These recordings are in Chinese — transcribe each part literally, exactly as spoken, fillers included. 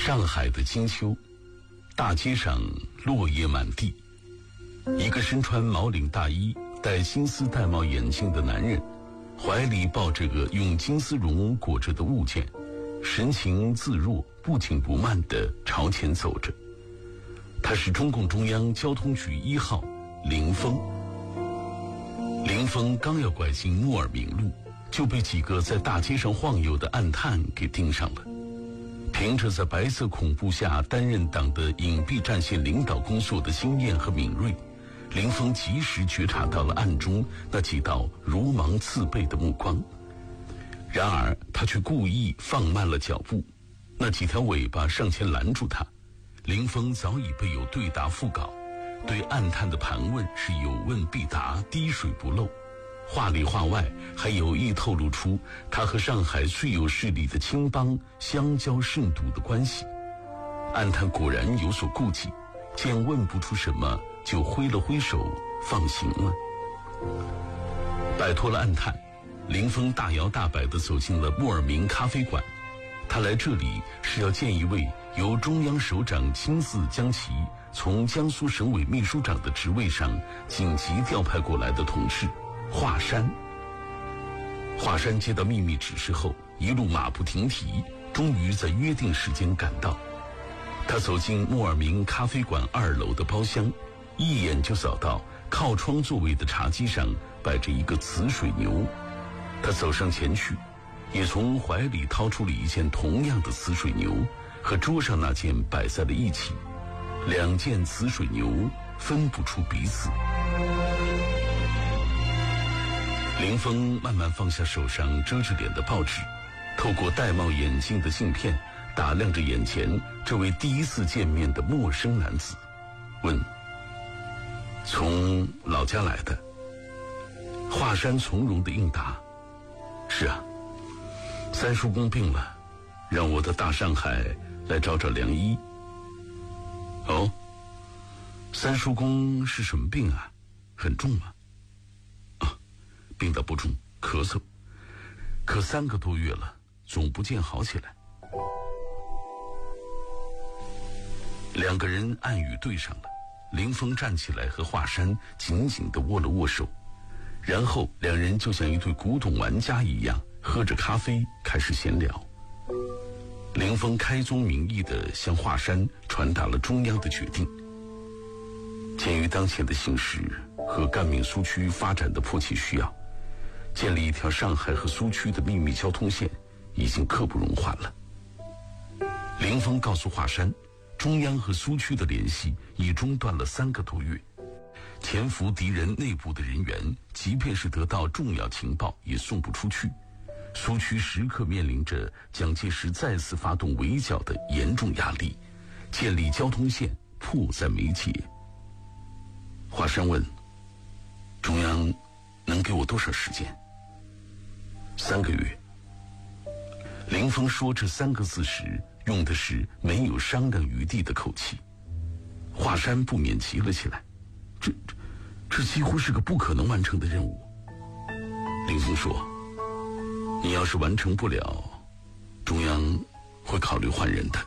上海的金秋，大街上落叶满地。一个身穿毛领大衣、戴金丝玳瑁眼镜的男人，怀里抱着个用金丝绒裹着的物件，神情自若，不紧不慢地朝前走着。他是中共中央交通局一号林峰。林峰刚要拐进木尔明路，就被几个在大街上晃悠的暗探给盯上了。凭着在白色恐怖下担任党的隐蔽战线领导工作的经验和敏锐，林峰及时觉察到了暗中那几道如芒刺背的目光。然而他却故意放慢了脚步，那几条尾巴上前拦住他。林峰早已备有对答复稿，对暗探的盘问是有问必答，滴水不漏，话里话外还有意透露出他和上海最有势力的青帮相交甚笃的关系。暗探果然有所顾忌，见问不出什么，就挥了挥手放行了。摆脱了暗探，林峰大摇大摆地走进了木尔明咖啡馆。他来这里是要见一位由中央首长亲自将其从江苏省委秘书长的职位上紧急调派过来的同志华山。华山接到秘密指示后，一路马不停蹄，终于在约定时间赶到。他走进木尔明咖啡馆二楼的包厢，一眼就扫到靠窗座位的茶几上摆着一个瓷水牛。他走上前去，也从怀里掏出了一件同样的瓷水牛，和桌上那件摆在了一起。两件瓷水牛分不出彼此。林峰慢慢放下手上遮着脸的报纸，透过玳瑁眼镜的镜片打量着眼前这位第一次见面的陌生男子，问：从老家来的？华山从容地应答：是啊，三叔公病了，让我到大上海来找找良医。哦，三叔公是什么病啊？很重吗？啊，病倒不重，咳嗽，可三个多月了，总不见好起来。两个人暗语对上了，林峰站起来和华山紧紧地握了握手，然后两人就像一对古董玩家一样，喝着咖啡开始闲聊。林峰开宗明义地向华山传达了中央的决定。鉴于当前的形势和赣闽苏区发展的迫切需要，建立一条上海和苏区的秘密交通线已经刻不容缓了。林峰告诉华山，中央和苏区的联系已中断了三个多月，潜伏敌人内部的人员即便是得到重要情报也送不出去，苏区时刻面临着蒋介石再次发动围剿的严重压力，建立交通线迫在眉睫。华山问：中央能给我多少时间？三个月。林峰说这三个字时用的是没有商量余地的口气。华山不免急了起来，这这这几乎是个不可能完成的任务。林峰说：你要是完成不了，中央会考虑换人的。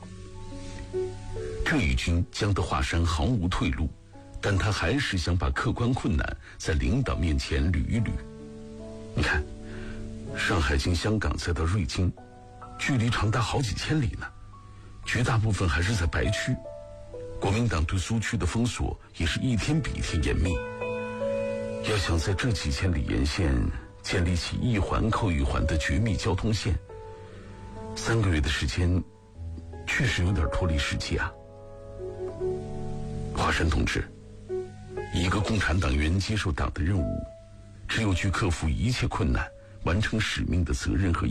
这一军将得华山毫无退路，但他还是想把客观困难在领导面前捋一捋。你看，上海经香港再到瑞金，距离长达好几千里呢，绝大部分还是在白区。国民党对苏区的封锁也是一天比一天严密。要想在这几千里沿线建立起一环扣一环的绝密交通线，三个月的时间确实有点脱离实际啊。华山同志，一个共产党员接受党的任务，只有去克服一切困难，完成使命的责任和